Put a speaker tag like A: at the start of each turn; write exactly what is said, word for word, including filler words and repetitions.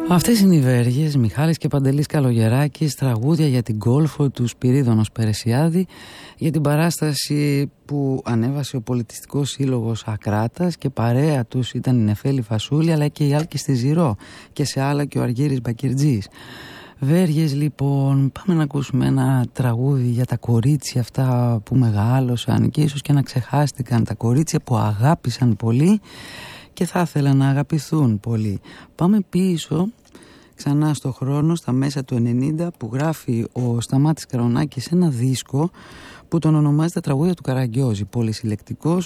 A: Αυτές είναι οι Βέργες, Μιχάλης και Παντελής Καλογεράκης, τραγούδια για την Κόλφο του Σπυρίδωνος Περεσιάδη, για την παράσταση που ανέβασε ο Πολιτιστικός Σύλλογος Ακράτας και παρέα τους ήταν η Νεφέλη Φασούλη αλλά και η Άλκη στη Ζηρό και σε άλλα και ο Αργύρης Μπακυρτζής. Βέργες λοιπόν, πάμε να ακούσουμε ένα τραγούδι για τα κορίτσια αυτά που μεγάλωσαν και ίσως και να ξεχάστηκαν, τα κορίτσια που αγάπησαν πολύ και θα ήθελαν να αγαπηθούν πολύ. Πάμε πίσω ξανά στο χρόνο, στα μέσα του ενενήντα, που γράφει ο Σταμάτης Καρονάκης ένα δίσκο που τον ονομάζει τα τραγούδια του Καραγκιόζη, πολυσυλλεκτικός,